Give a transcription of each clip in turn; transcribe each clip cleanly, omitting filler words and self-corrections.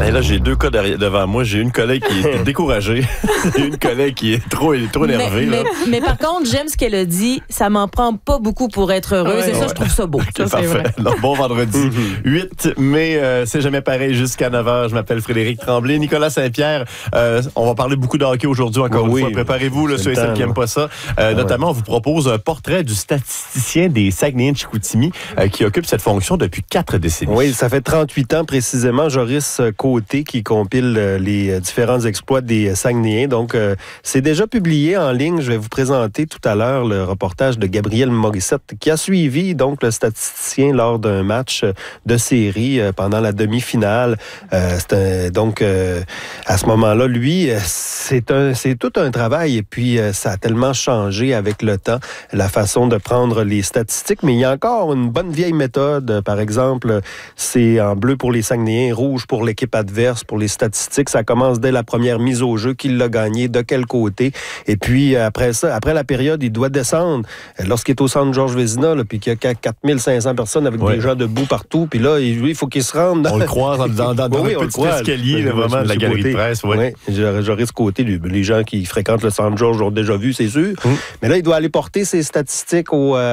Et là, j'ai deux cas devant moi. J'ai une collègue qui est découragée et une collègue qui est trop énervée. Mais par contre, j'aime ce qu'elle a dit. Ça m'en prend pas beaucoup pour être heureuse. Et ça, je trouve ça beau. Okay, ça, parfait. Alors, bon vendredi 8 mai. C'est jamais pareil jusqu'à 9h. Je m'appelle Frédéric Tremblay. Nicolas Saint-Pierre, on va parler beaucoup de hockey aujourd'hui. Encore une fois, préparez-vous, ceux et celles qui n'aiment pas ça. Notamment, on vous propose un portrait du statisticien des Saguenayens de Chicoutimi qui occupe cette fonction depuis 4 décennies. Oui, ça fait 38 ans précisément, Joris Côté qui compile les différents exploits des Saguenayens. Donc, c'est déjà publié en ligne. Je vais vous présenter tout à l'heure le reportage de Gabriel Morissette qui a suivi donc le statisticien lors d'un match de série pendant la demi-finale. À ce moment-là, lui, c'est tout un travail et puis ça a tellement changé avec le temps, la façon de prendre les statistiques. Mais il y a encore une bonne vieille méthode. Par exemple, c'est en bleu pour les Saguenayens, rouge pour l'équipe adverse, pour les statistiques. Ça commence dès la première mise au jeu, qui l'a gagné, de quel côté. Et puis, après ça, après la période, il doit descendre. Lorsqu'il est au centre Georges Vézina, puis qu'il y a 4500 personnes avec des gens debout partout, puis là, il faut qu'il se rende. On le croise dans le petit escalier, vraiment, de la galerie de presse. Oui, Joris Côté, les gens qui fréquentent le centre Georges l'ont déjà vu, c'est sûr. Mais là, il doit aller porter ses statistiques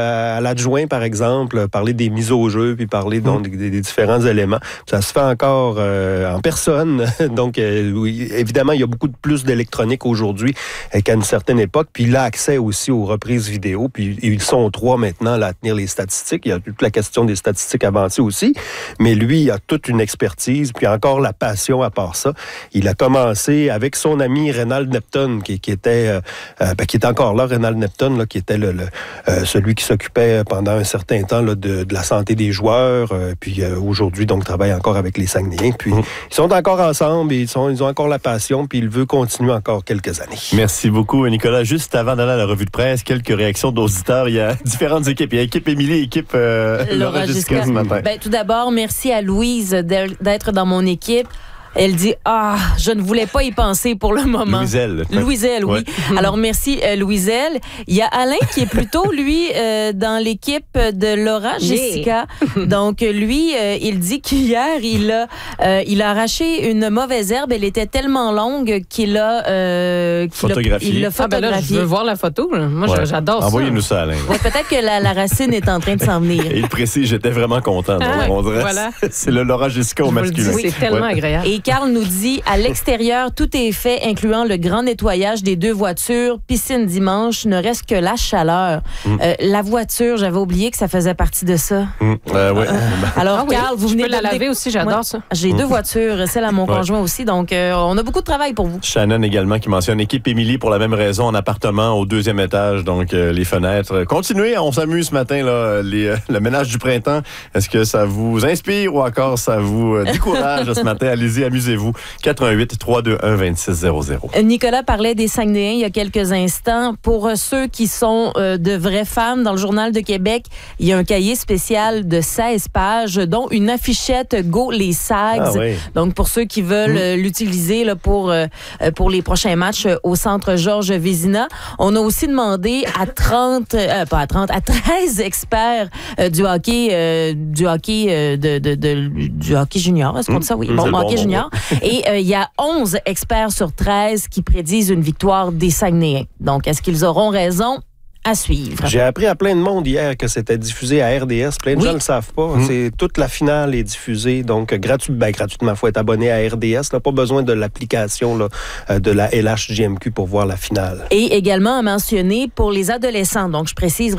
à l'adjoint, par exemple, parler des mises au jeu, puis parler donc, des différents éléments. Ça se fait encore en personne. Donc, évidemment, il y a beaucoup plus d'électronique aujourd'hui qu'à une certaine époque. Puis il a accès aussi aux reprises vidéo. Puis ils sont 3 maintenant là, à tenir les statistiques. Il y a toute la question des statistiques avancées aussi. Mais lui, il a toute une expertise. Puis encore la passion à part ça. Il a commencé avec son ami Reynald Neptune, qui était encore là, Reynald Neptune, là, qui était celui qui s'occupait pendant un certain temps là, de la santé des joueurs. Puis aujourd'hui, donc, travaille encore avec les Saguenayens. Puis ils sont encore ensemble et ils ont encore la passion. Puis il veut continuer encore quelques années. Merci beaucoup, Nicolas. Juste avant d'aller à la revue de presse, quelques réactions d'auditeurs. Il y a différentes équipes. Il y a équipe Émilie et équipe Laura Jessica ce matin. Tout d'abord, merci à Louise d'être dans mon équipe. Elle dit « je ne voulais pas y penser pour le moment. » Louiselle, oui. Ouais. Alors, merci, Louiselle. Il y a Alain qui est plutôt, lui, dans l'équipe de Laura Jessica. Donc, lui, il dit qu'hier, il a arraché une mauvaise herbe. Elle était tellement longue qu'il l'a photographiée. Là, je veux voir la photo. Là. Moi, j'adore ça. Envoyez-nous ça, Alain. Ouais, peut-être que la racine est en train de s'en venir. Et il précise, j'étais vraiment content. On dirait c'est le Laura Jessica au masculin. C'est tellement agréable. Et Carl nous dit, à l'extérieur, tout est fait, incluant le grand nettoyage des 2 voitures, piscine dimanche, ne reste que la chaleur. La voiture, j'avais oublié que ça faisait partie de ça. Alors, Carl, vous venez de la laver aussi, j'adore ça. J'ai 2 voitures, celle à mon conjoint aussi, donc on a beaucoup de travail pour vous. Shannon également qui mentionne équipe Émilie pour la même raison, en appartement au 2e étage, donc les fenêtres. Continuez, on s'amuse ce matin, là, le ménage du printemps. Est-ce que ça vous inspire ou encore ça vous décourage ce matin? Allez-y, amusez-vous. 88-321-2600. Nicolas parlait des Saguenayens il y a quelques instants. Pour ceux qui sont de vraies femmes, dans le Journal de Québec, il y a un cahier spécial de 16 pages, dont une affichette Go les Sags. Donc, pour ceux qui veulent l'utiliser là, pour les prochains matchs au centre Georges Vézina. On a aussi demandé à 13 experts du hockey junior. Est-ce qu'on dit ça? Oui. Hockey junior. Et il y a 11 experts sur 13 qui prédisent une victoire des Saguenayens. Donc, est-ce qu'ils auront raison? À suivre. J'ai appris à plein de monde hier que c'était diffusé à RDS. Plein de gens ne le savent pas. Toute la finale est diffusée, donc gratuitement. Il faut être abonné à RDS. Là, pas besoin de l'application là, de la LHJMQ pour voir la finale. Et également à mentionner pour les adolescents. Donc, je précise